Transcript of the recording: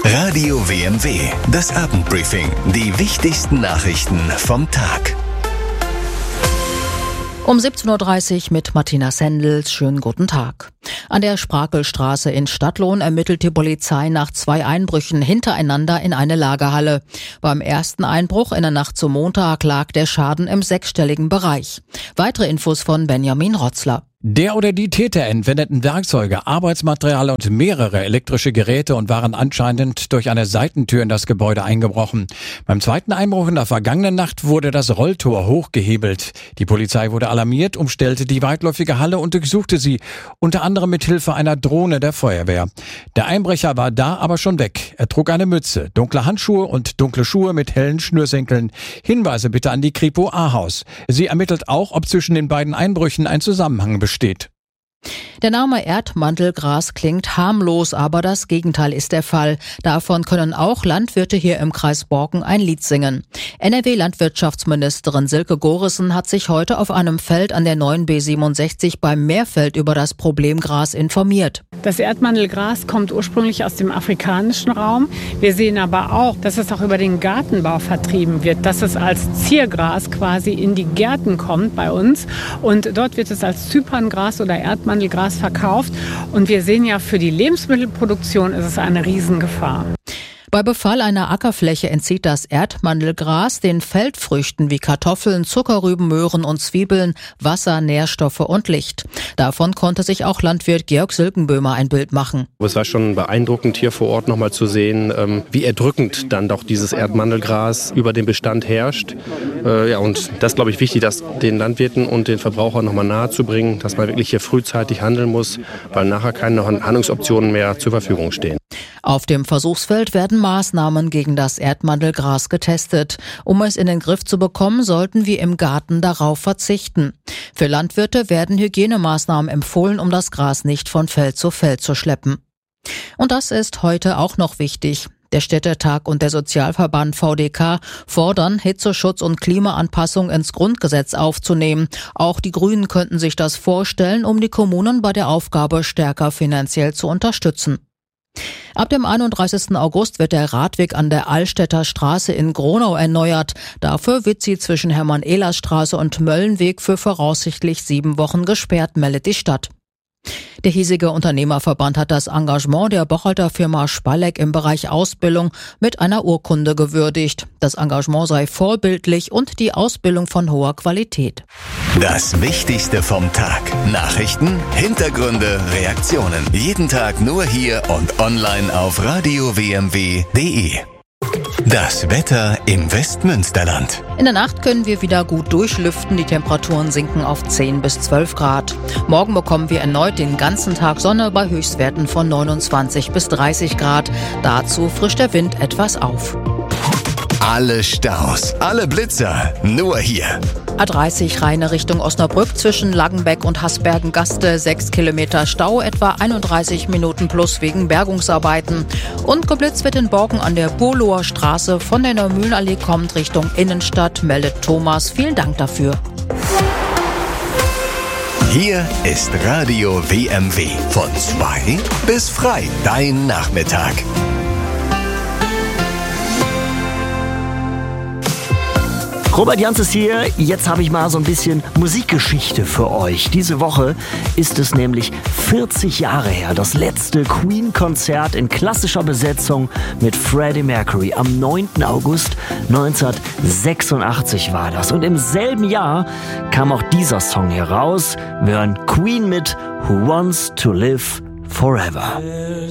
Radio WMW, das Abendbriefing. Die wichtigsten Nachrichten vom Tag. Um 17.30 Uhr mit Martina Sendels. Schönen guten Tag. An der Sprakelstraße in Stadtlohn ermittelt die Polizei nach 2 Einbrüchen hintereinander in eine Lagerhalle. Beim ersten Einbruch in der Nacht zum Montag lag der Schaden im 6-stelligen Bereich. Weitere Infos von Benjamin Rotzler. Der oder die Täter entwendeten Werkzeuge, Arbeitsmaterial und mehrere elektrische Geräte und waren anscheinend durch eine Seitentür in das Gebäude eingebrochen. Beim zweiten Einbruch in der vergangenen Nacht wurde das Rolltor hochgehebelt. Die Polizei wurde alarmiert, umstellte die weitläufige Halle und durchsuchte sie, unter anderem mit Hilfe einer Drohne der Feuerwehr. Der Einbrecher war da aber schon weg. Er trug eine Mütze, dunkle Handschuhe und dunkle Schuhe mit hellen Schnürsenkeln. Hinweise bitte an die Kripo Ahaus. Sie ermittelt auch, ob zwischen den beiden Einbrüchen ein Zusammenhang besteht. Der Name Erdmandelgras klingt harmlos, aber das Gegenteil ist der Fall. Davon können auch Landwirte hier im Kreis Borken ein Lied singen. NRW-Landwirtschaftsministerin Silke Gorissen hat sich heute auf einem Feld an der neuen B67 beim Meerfeld über das Problem Gras informiert. Das Erdmandelgras kommt ursprünglich aus dem afrikanischen Raum. Wir sehen aber auch, dass es auch über den Gartenbau vertrieben wird, dass es als Ziergras quasi in die Gärten kommt bei uns. Und dort wird es als Zyperngras oder Erdmandelgras verkauft. Und wir sehen ja, für die Lebensmittelproduktion ist es eine Riesengefahr. Bei Befall einer Ackerfläche entzieht das Erdmandelgras den Feldfrüchten wie Kartoffeln, Zuckerrüben, Möhren und Zwiebeln Wasser, Nährstoffe und Licht. Davon konnte sich auch Landwirt Georg Silkenböhmer ein Bild machen. Es war schon beeindruckend, hier vor Ort nochmal zu sehen, wie erdrückend dann doch dieses Erdmandelgras über den Bestand herrscht. Und das ist, glaube ich, wichtig, das den Landwirten und den Verbrauchern nochmal nahezubringen, dass man wirklich hier frühzeitig handeln muss, weil nachher keine Handlungsoptionen mehr zur Verfügung stehen. Auf dem Versuchsfeld werden Maßnahmen gegen das Erdmandelgras getestet. Um es in den Griff zu bekommen, sollten wir im Garten darauf verzichten. Für Landwirte werden Hygienemaßnahmen empfohlen, um das Gras nicht von Feld zu Feld zu schleppen. Und das ist heute auch noch wichtig. Der Städtetag und der Sozialverband VDK fordern, Hitzeschutz und Klimaanpassung ins Grundgesetz aufzunehmen. Auch die Grünen könnten sich das vorstellen, um die Kommunen bei der Aufgabe stärker finanziell zu unterstützen. Ab dem 31. August wird der Radweg an der Allstädter Straße in Gronau erneuert. Dafür wird sie zwischen Hermann-Ehlers-Straße und Möllenweg für voraussichtlich 7 Wochen gesperrt, meldet die Stadt. Der hiesige Unternehmerverband hat das Engagement der Bocholter Firma Spalleck im Bereich Ausbildung mit einer Urkunde gewürdigt. Das Engagement sei vorbildlich und die Ausbildung von hoher Qualität. Das Wichtigste vom Tag. Nachrichten, Hintergründe, Reaktionen. Jeden Tag nur hier und online auf radiowmw.de. Das Wetter im Westmünsterland. In der Nacht können wir wieder gut durchlüften. Die Temperaturen sinken auf 10 bis 12 Grad. Morgen bekommen wir erneut den ganzen Tag Sonne bei Höchstwerten von 29 bis 30 Grad. Dazu frischt der Wind etwas auf. Alle Staus, alle Blitzer, nur hier. A30 Rheine Richtung Osnabrück zwischen Langenbeck und Hasbergen-Gaste 6 Kilometer Stau, etwa 31 Minuten plus wegen Bergungsarbeiten. Und geblitzt wird in Borken an der Burloer Straße. Von der Neumühlenallee kommt Richtung Innenstadt, meldet Thomas. Vielen Dank dafür. Hier ist Radio WMW. Von 2 bis frei. Dein Nachmittag. Robert Jans ist hier. Jetzt habe ich mal so ein bisschen Musikgeschichte für euch. Diese Woche ist es nämlich 40 Jahre her. Das letzte Queen-Konzert in klassischer Besetzung mit Freddie Mercury. Am 9. August 1986 war das. Und im selben Jahr kam auch dieser Song hier raus. Wir hören Queen mit Who Wants to Live Forever.